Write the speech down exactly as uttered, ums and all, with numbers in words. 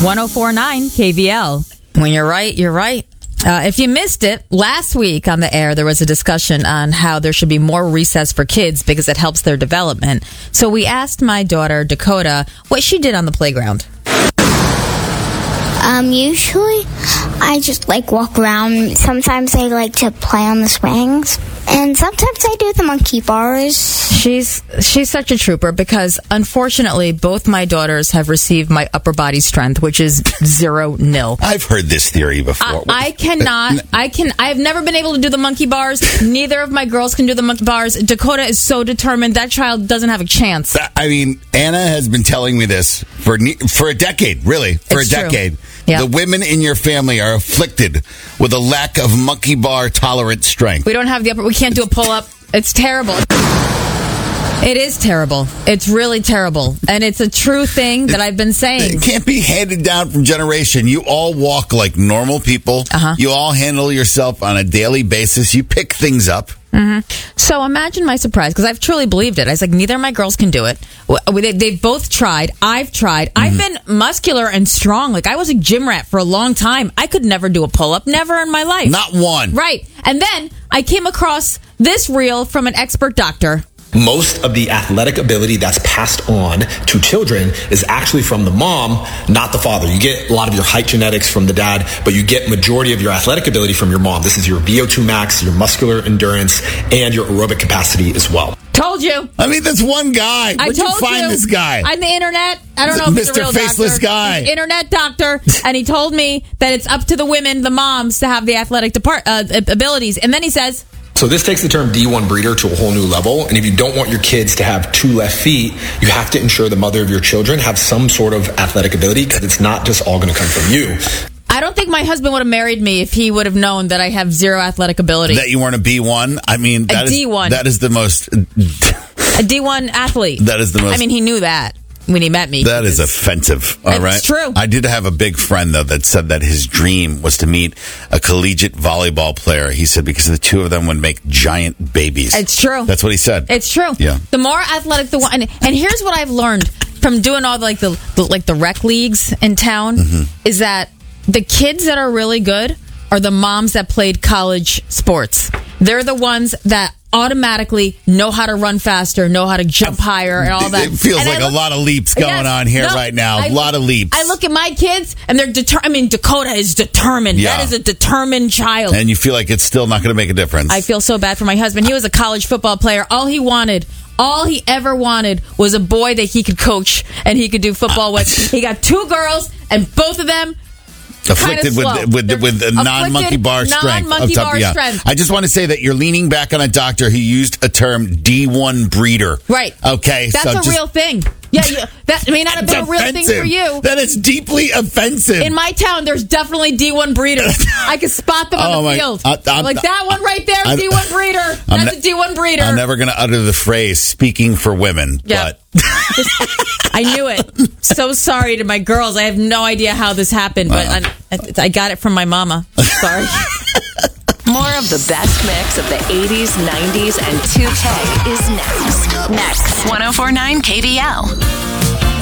one oh four point nine K V L. When you're right, you're right. Uh, if you missed it, last week on the air, there was a discussion on how there should be more recess for kids because it helps their development. So we asked my daughter, Dakota, what she did on the playground. Um, usually, I just, like, walk around. Sometimes I like to play on the swings. And sometimes I do the monkey bars. She's she's such a trooper because, unfortunately, both my daughters have received my upper body strength, which is zero nil. I've heard this theory before. I, I cannot. I can. I have never been able to do the monkey bars. Neither of my girls can do the monkey bars. Dakota is so determined. That child doesn't have a chance. I mean, Anna has been telling me this for for a decade, really, for It's a true. decade. Yep. The women in your family are afflicted with a lack of monkey bar tolerant strength. We don't have the upper. We can't do a pull up. It's terrible. It is terrible. It's really terrible. And it's a true thing that I've been saying. It can't be handed down from generation. You all walk like normal people. Uh-huh. You all handle yourself on a daily basis. You pick things up. Mm-hmm. So imagine my surprise, because I've truly believed it. I was like, neither of my girls can do it. They, they've both tried. I've tried. Mm-hmm. I've been muscular and strong. Like, I was a gym rat for a long time. I could never do a pull-up. Never in my life. Not one. Right. And then I came across this reel from an expert doctor. Most of the athletic ability that's passed on to children is actually from the mom, not the father. You get a lot of your height genetics from the dad, but you get majority of your athletic ability from your mom. This is your V O two max, your muscular endurance, and your aerobic capacity as well. Told you. I mean, that's one guy. I Where'd told you find you. this guy? On the internet. I don't know if he's a Mister real Faceless doctor. guy. He's an internet doctor. And he told me that it's up to the women, the moms, to have the athletic depart- uh, abilities. And then he says... So this takes the term D one breeder to a whole new level. And if you don't want your kids to have two left feet, you have to ensure the mother of your children have some sort of athletic ability, because it's not just all going to come from you. I don't think my husband would have married me if he would have known that I have zero athletic ability. That you weren't a B one? I mean, that A is, D one. That is the most... A D one athlete. That is the most... I mean, he knew that when he met me. That is offensive, all It's right? true. I did have a big friend, though, that said that his dream was to meet a collegiate volleyball player. He said because the two of them would make giant babies. It's true. That's what he said. It's true. Yeah. The more athletic the one, and, and here's what I've learned from doing all the, like the, the like the rec leagues in town Mm-hmm. is that the kids that are really good are the moms that played college sports. They're the ones that automatically know how to run faster, know how to jump higher, and all that. It feels And like I look- a lot of leaps going Yes. on here No, right now. I- A lot of leaps. I look at my kids, and they're determined. I mean, Dakota is determined. Yeah. That is a determined child. And you feel like it's still not going to make a difference. I feel so bad for my husband. He was a college football player. All he wanted, all he ever wanted was a boy that he could coach and he could do football with. He got two girls, and both of them afflicted Kinda with slow. with They're with a non-monkey bar strength. non-monkey of top- bar yeah. strength. I just want to say that you're leaning back on a doctor who used a term D one breeder. Right. Okay. That's so a just, real thing. Yeah, you, that may not have been a It's real thing offensive. for you. That is deeply offensive. In my town, there's definitely D one breeders. I can spot them Oh, on the my- field. I- I'm- like that one right there, I- D one breeder. I'm That's ne- a D one breeder. I'm never going to utter the phrase "speaking for women," Yeah. but I knew it. So sorry to my girls. I have no idea how this happened, but I, I got it from my mama. Sorry. More of the best mix of the eighties, nineties, and two K is next. Next. one oh four point nine K V L.